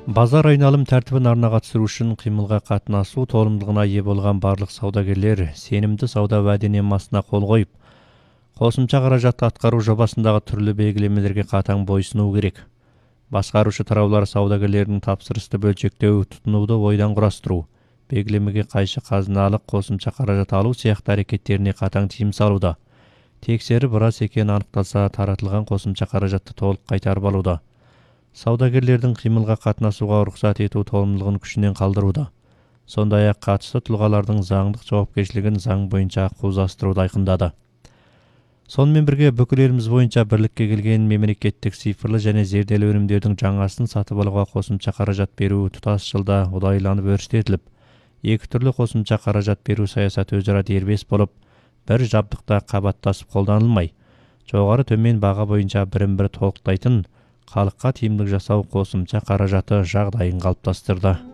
Базар айналым тәртібін арна қатыстыру үшін қимылға қатынасу толымдылығына ие болған барлық саудагерлер сенімді сауда уәденамасына қол қойып, қосымша қаражат атқару жобасындағы түрлі белгілемелерге қатаң бойсыну керек. Басқарушы тараулар саудагерлердің тапсырысты бөлшектеу, тұтынуды ойдан құрастыру, белгілемеге қайшы қазыналық қосымша қаражат алу сияқты әрекеттеріне қатаң тыйым салуда. Тексеріп рас екені анықталса, таратылған қосымша қаражатты толық қайтарып алуда. Саудагерлердің қимылға қатынасуға рұқсат ету толымдылығын күшінен қалдыруда. Сондай-ақ қатысты тұлғалардың заңдық жауапкершілігін заң бойынша ақуыздастыруды айқындады. Сонымен бірге бүкіл еліміз бойынша бірлікке келген мемлекеттік цифрлы және зерделі өнімдердің жаңасын сатып алуға қосымша қаражат беру тұтас жылда ұдайыланып өрістетіліп, екі түрлі қосымша қаражат беру саясаты өзара дербес болып, бір жабдықта қабаттасып қолданылмай, жоғары төмен баға бойынша бірін-бірі толықтайтын, халыққа тиімділік жасау қосымша қаражаты жағдайын қалыптастырды.